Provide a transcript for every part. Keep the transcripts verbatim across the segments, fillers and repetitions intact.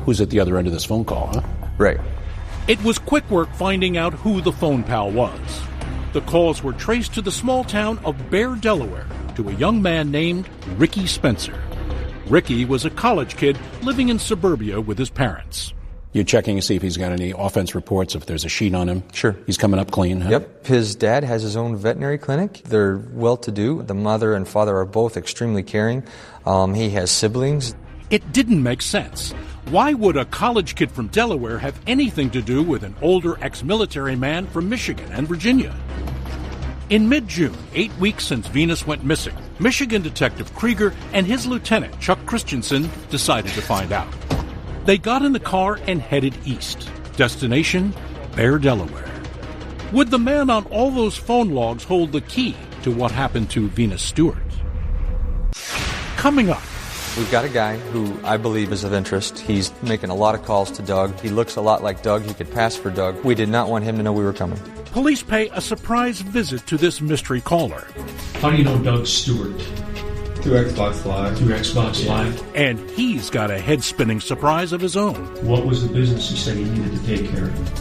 who's at the other end of this phone call, huh? Right. It was quick work finding out who the phone pal was. The calls were traced to the small town of Bear, Delaware, to a young man named Ricky Spencer. Ricky was a college kid living in suburbia with his parents. You're checking to see if he's got any offense reports, if there's a sheet on him? Sure. He's coming up clean, huh? Yep. His dad has his own veterinary clinic. They're well-to-do. The mother and father are both extremely caring. Um, he has siblings. It didn't make sense. Why would a college kid from Delaware have anything to do with an older ex-military man from Michigan and Virginia? In mid-June, eight weeks since Venus went missing, Michigan Detective Krieger and his lieutenant, Chuck Christensen, decided to find out. They got in the car and headed east. Destination, Bear, Delaware. Would the man on all those phone logs hold the key to what happened to Venus Stewart? Coming up. We've got a guy who I believe is of interest. He's making a lot of calls to Doug. He looks a lot like Doug. He could pass for Doug. We did not want him to know we were coming. Police pay a surprise visit to this mystery caller. How do you know Doug Stewart? Through Xbox Live. Through Xbox yeah. Live. And he's got a head-spinning surprise of his own. What was the business he said he needed to take care of?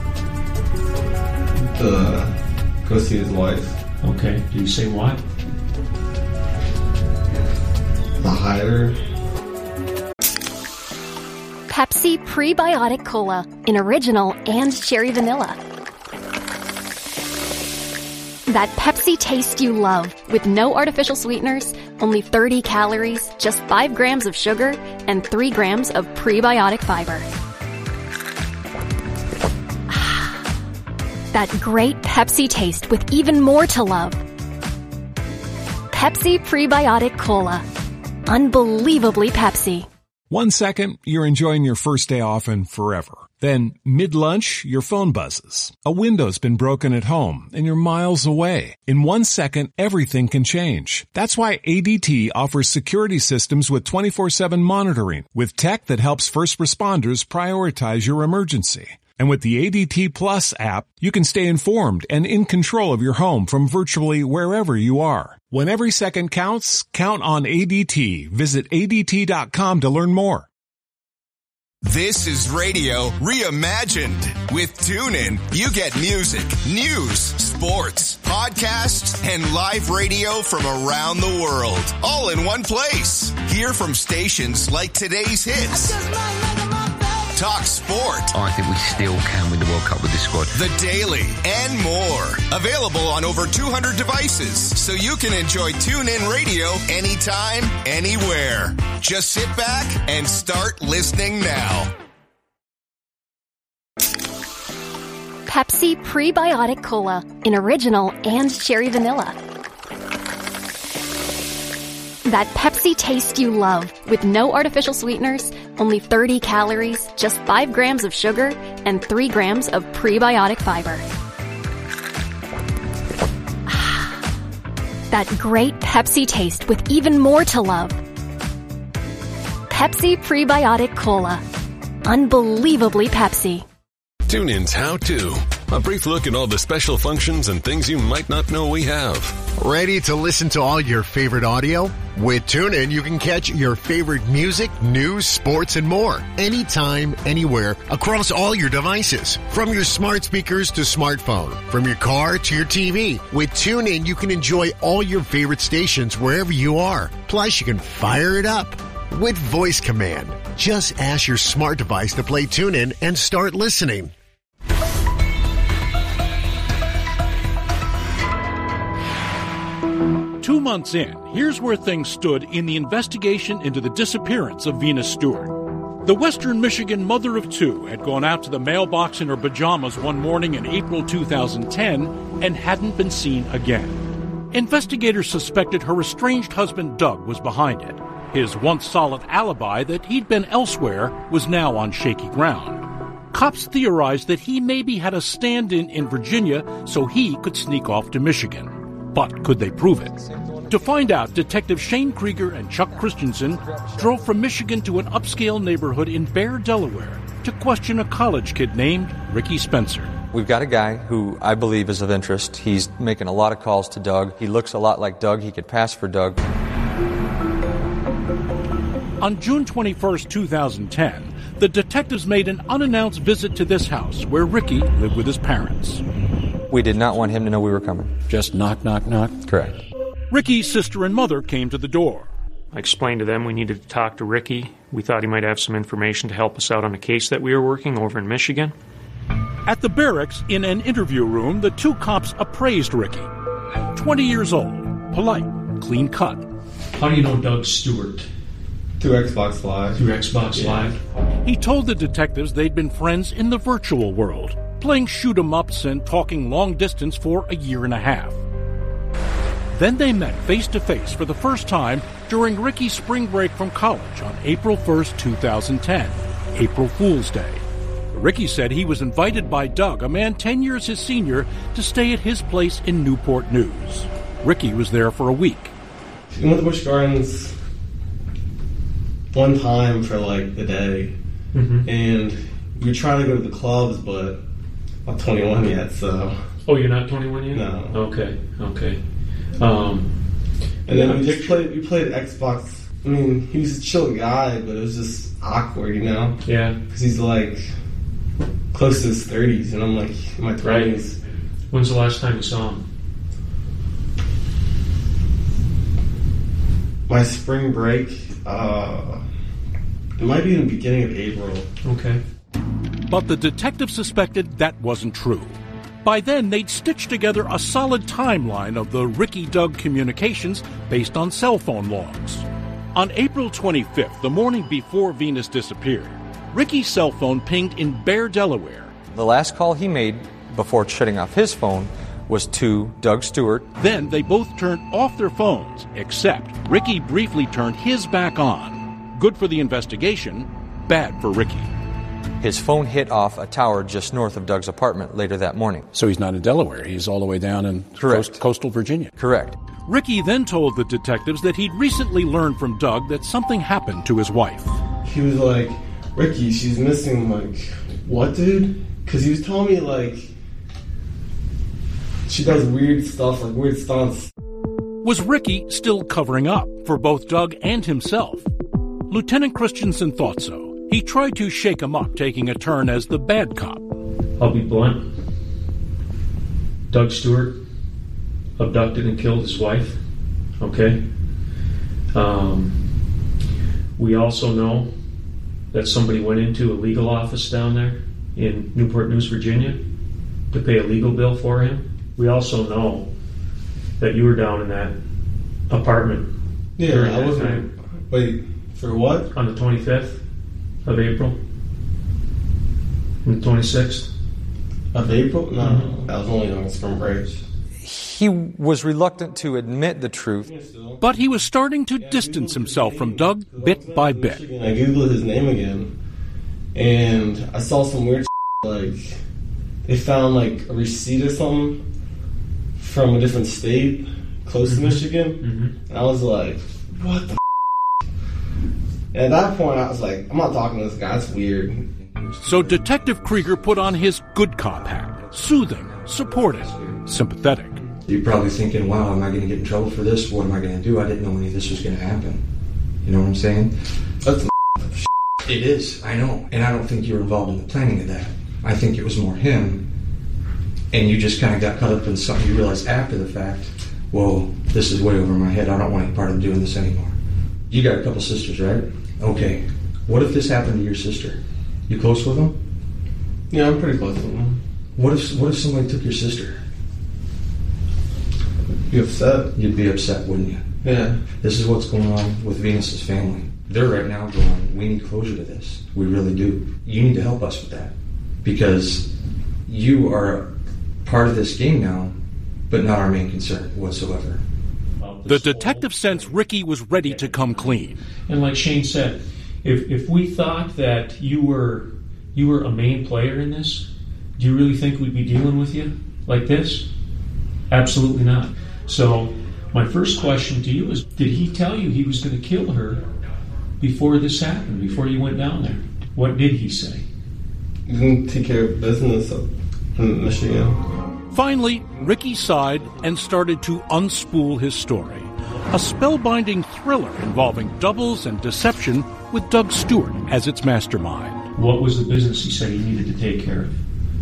Uh, go see his wife. Okay. Did he say why? The hider. Pepsi Prebiotic Cola in original and cherry vanilla. That Pepsi taste you love with no artificial sweeteners, only thirty calories, just five grams of sugar, and three grams of prebiotic fiber. That great Pepsi taste with even more to love. Pepsi Prebiotic Cola. Unbelievably Pepsi. One second, you're enjoying your first day off and forever. Then, mid-lunch, your phone buzzes. A window's been broken at home, and you're miles away. In one second, everything can change. That's why A D T offers security systems with twenty-four seven monitoring, with tech that helps first responders prioritize your emergency. And with the A D T Plus app, you can stay informed and in control of your home from virtually wherever you are. When every second counts, count on A D T. Visit A D T dot com to learn more. This is Radio Reimagined. With TuneIn, you get music, news, sports, podcasts, and live radio from around the world, all in one place. Hear from stations like Today's Hits, Talk Sport. I think we still can win the World Cup with this squad. The Daily, and more. Available on over two hundred devices, so you can enjoy TuneIn Radio anytime, anywhere. Just sit back and start listening now. Pepsi Prebiotic Cola in original and cherry vanilla. That Pepsi taste you love with no artificial sweeteners, only thirty calories, just five grams of sugar, and three grams of prebiotic fiber. That great Pepsi taste with even more to love. Pepsi Prebiotic Cola. Unbelievably Pepsi. TuneIn's How To. A brief look at all the special functions and things you might not know we have. Ready to listen to all your favorite audio? With TuneIn, you can catch your favorite music, news, sports, and more. Anytime, anywhere, across all your devices. From your smart speakers to smartphone. From your car to your T V. With TuneIn, you can enjoy all your favorite stations wherever you are. Plus, you can fire it up with voice command. Just ask your smart device to play TuneIn and start listening. Two months in, here's where things stood in the investigation into the disappearance of Venus Stewart. The Western Michigan mother of two had gone out to the mailbox in her pajamas one morning in April two thousand ten and hadn't been seen again. Investigators suspected her estranged husband Doug was behind it. His once solid alibi that he'd been elsewhere was now on shaky ground. Cops theorized that he maybe had a stand-in in Virginia so he could sneak off to Michigan. But could they prove it? To find out, Detective Shane Krieger and Chuck Christensen drove from Michigan to an upscale neighborhood in Bear, Delaware, to question a college kid named Ricky Spencer. We've got a guy who I believe is of interest. He's making a lot of calls to Doug. He looks a lot like Doug. He could pass for Doug. On June twenty-first, two thousand ten, the detectives made an unannounced visit to this house where Ricky lived with his parents. We did not want him to know we were coming. Just knock, knock, knock? Correct. Ricky's sister and mother came to the door. I explained to them we needed to talk to Ricky. We thought he might have some information to help us out on a case that we were working over in Michigan. At the barracks, in an interview room, the two cops appraised Ricky. twenty years old, polite, clean cut. How do you know Doug Stewart? Through Xbox Live. Through Xbox Yeah. Live? He told the detectives they'd been friends in the virtual world, playing shoot-em-ups and talking long distance for a year and a half. Then they met face-to-face for the first time during Ricky's spring break from college on April first, two thousand ten, April Fool's Day. Ricky said he was invited by Doug, a man ten years his senior, to stay at his place in Newport News. Ricky was there for a week. We went to Busch Gardens one time for like the day, Mm-hmm. and we were trying to go to the clubs, but I'm not twenty-one yet, so. Oh, you're not twenty-one yet? No. Okay, okay. Um, and then yeah, we just picture- played. We played Xbox. I mean, he was a chill guy, but it was just awkward, you know. Yeah. Because he's like close to his thirties, and I'm like in my twenties. When's the last time you saw him? My spring break. Uh, it might be in the beginning of April. Okay. But the detective suspected that wasn't true. By then, they'd stitched together a solid timeline of the Ricky-Doug communications based on cell phone logs. On April twenty-fifth, the morning before Venus disappeared, Ricky's cell phone pinged in Bear, Delaware. The last call he made before shutting off his phone was to Doug Stewart. Then they both turned off their phones, except Ricky briefly turned his back on. Good for the investigation, bad for Ricky. His phone hit off a tower just north of Doug's apartment later that morning. So he's not in Delaware. He's all the way down in coast, coastal Virginia. Correct. Ricky then told the detectives that he'd recently learned from Doug that something happened to his wife. He was like, Ricky, she's missing. I'm like, what, dude? Because he was telling me, like, she does weird stuff, like weird stunts. Was Ricky still covering up for both Doug and himself? Lieutenant Christensen thought so. He tried to shake him up, taking a turn as the bad cop. I'll be blunt. Doug Stewart abducted and killed his wife. Okay? Um, we also know that somebody went into a legal office down there in Newport News, Virginia, to pay a legal bill for him. We also know that you were down in that apartment. Yeah, during I that wasn't. time. Wait, for what? On the twenty-fifth of April? And the twenty-sixth? Of April? No, Mm-hmm. I was only on spring break. He was reluctant to admit the truth. But he was starting to distance himself from Doug bit by bit. I googled his name again, and I saw some weird like they found like a receipt or something from a different state close Mm-hmm. to Michigan, Mm-hmm. and I was like, what the and at that point I was like, I'm not talking to this guy, that's weird. So Detective Krieger put on his good cop hat, soothing, supporting, sympathetic. You're probably thinking, wow, am I going to get in trouble for this? What am I going to do? I didn't know any of this was going to happen. You know what I'm saying? That's It is, I know. And I don't think you were involved in the planning of that. I think it was more him, and you just kind of got caught up in something you realized after the fact, whoa, this is way over my head. I don't want any part of doing this anymore. You got a couple sisters, right? Okay. What if this happened to your sister? You close with them? Yeah, I'm pretty close with him. What if what if somebody took your sister? You upset? You'd be upset, wouldn't you? Yeah. This is what's going on with Venus's family. They're right now going, we need closure to this. We really do. You need to help us with that. Because you are part of this game now, but not our main concern whatsoever. The detective sensed Ricky was ready to come clean. And like Shane said, if if we thought that you were you were a main player in this, do you really think we'd be dealing with you like this? Absolutely not. So my first question to you is, did he tell you he was going to kill her before this happened, before you went down there? What did he say? He didn't take care of business up in Michigan. Finally, Ricky sighed and started to unspool his story. A spellbinding thriller involving doubles and deception with Doug Stewart as its mastermind. What was the business he said he needed to take care of?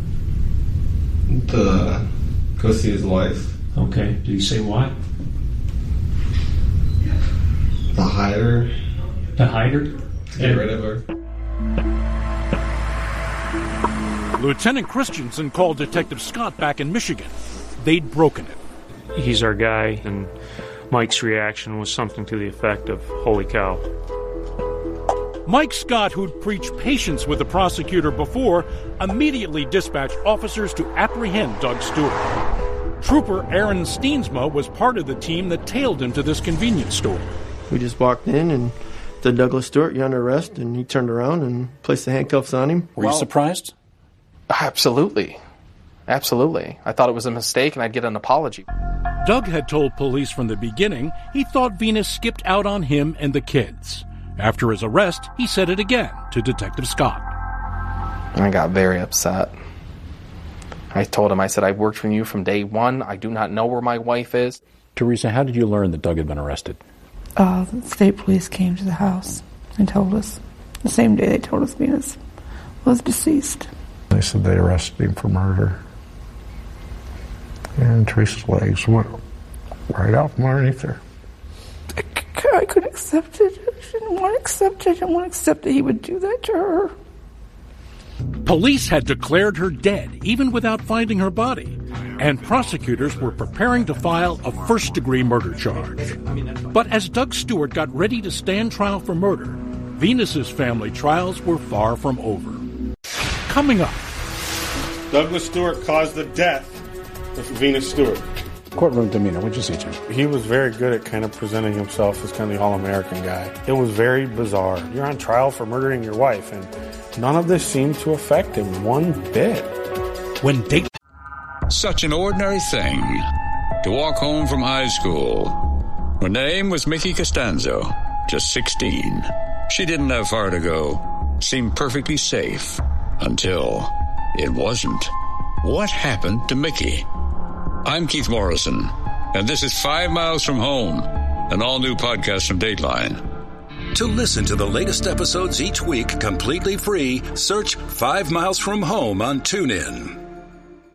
The go see his wife. Okay. Did he say why? To hide her. To hide her? Get rid of her. Lieutenant Christensen called Detective Scott back in Michigan. They'd broken it. He's our guy, and Mike's reaction was something to the effect of, holy cow. Mike Scott, who'd preached patience with the prosecutor before, immediately dispatched officers to apprehend Doug Stewart. Trooper Aaron Steensma was part of the team that tailed him to this convenience store. We just walked in and said, Douglas Stewart, you're under arrest, and he turned around and placed the handcuffs on him. Were you well, surprised? Absolutely. Absolutely. I thought it was a mistake and I'd get an apology. Doug had told police from the beginning he thought Venus skipped out on him and the kids. After his arrest, he said it again to Detective Scott. I got very upset. I told him, I said, I've worked with you from day one. I do not know where my wife is. Teresa, how did you learn that Doug had been arrested? Uh, the state police came to the house and told us. The same day they told us Venus was deceased. They said they arrested him for murder. And Teresa's legs went right out from underneath her. I couldn't accept it. I didn't want to accept it. I didn't want to accept that he would do that to her. Police had declared her dead, even without finding her body, and prosecutors were preparing to file a first-degree murder charge. But as Doug Stewart got ready to stand trial for murder, Venus's family trials were far from over. Coming up, Douglas Stewart caused the death of Venus Stewart. Courtroom demeanor, what'd you see, Jim? He was very good at kind of presenting himself as kind of the all-American guy. It was very bizarre. You're on trial for murdering your wife, and none of this seemed to affect him one bit. When date... Such an ordinary thing, to walk home from high school. Her name was Mickey Costanzo, just sixteen. She didn't have far to go, seemed perfectly safe, until it wasn't. What happened to Mickey? I'm Keith Morrison, and this is Five Miles from Home, an all-new podcast from Dateline. To listen to the latest episodes each week completely free, search Five Miles from Home on TuneIn.